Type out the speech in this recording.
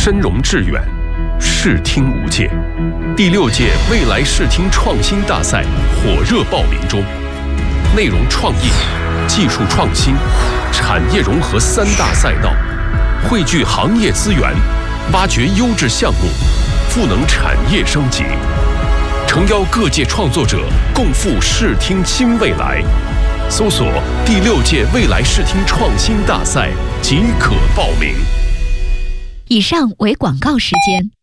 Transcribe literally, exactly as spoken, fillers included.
深融致远，视听无界。第六届未来视听创新大赛火热报名中，内容创意、技术创新、产业融合三大赛道，汇聚行业资源，挖掘优质项目，赋能产业升级，诚邀各界创作者共赴视听新未来。搜索第六届未来视听创新大赛即可报名。 以上为广告时间。